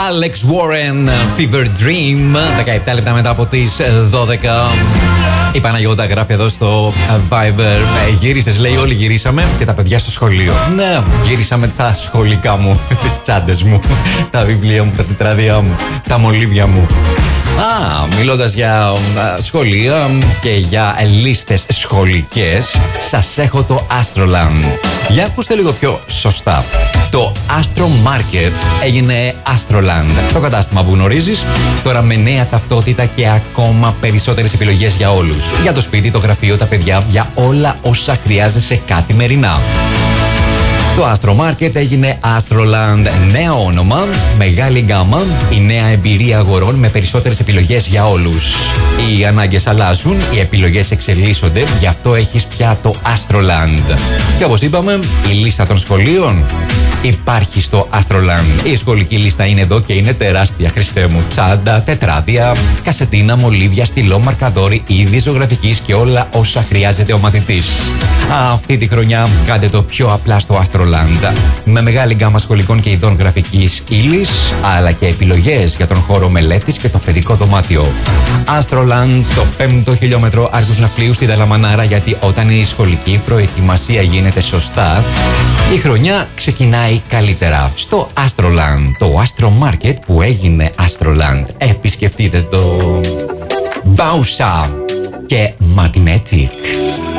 Alex Warren, Fever Dream. 17 λεπτά μετά από τις 12. Η Παναγιώτα γράφει εδώ στο Viber. Γύρισες, λέει, όλοι γυρίσαμε και τα παιδιά στο σχολείο. Ναι, γύρισα με τα σχολικά μου, τις τσάντες μου, τα βιβλία μου, τα τετράδια μου, τα μολύβια μου. Μιλώντας για σχολεία και για λίστες σχολικές, σας έχω το Astroland. Για ακούστε λίγο πιο σωστά. Το Astro Market έγινε Astroland. Το κατάστημα που γνωρίζεις, τώρα με νέα ταυτότητα και ακόμα περισσότερες επιλογές για όλους. Για το σπίτι, το γραφείο, τα παιδιά, για όλα όσα χρειάζεσαι καθημερινά. Το Astro Market έγινε Astroland. Νέο όνομα, μεγάλη γκάμα, η νέα εμπειρία αγορών με περισσότερες επιλογές για όλους. Οι ανάγκες αλλάζουν, οι επιλογές εξελίσσονται, γι' αυτό έχεις πια το Astroland. Και όπως είπαμε, η λίστα των σχολείων υπάρχει στο Astroland. Η σχολική λίστα είναι εδώ και είναι τεράστια, Χριστέ μου. Τσάντα, τετράδια, κασετίνα, μολύβια, στυλό, μαρκαδόρι, είδη ζωγραφικής και όλα όσα χρειάζεται ο μαθητής. Αυτή τη χρονιά κάντε το πιο απλά στο Astroland. Με μεγάλη γκάμα σχολικών και ειδών γραφικής ύλης, αλλά και επιλογές για τον χώρο μελέτης και το παιδικό δωμάτιο. Astroland στο 5ο χιλιόμετρο Άργους Ναυπλίου στη Δαλαμανάρα, γιατί όταν η σχολική προετοιμασία γίνεται σωστά, η χρονιά ξεκινάει καλύτερα. Στο Astroland, το Astro Market που έγινε Astroland. Επισκεφτείτε το Bausa και Magnetic.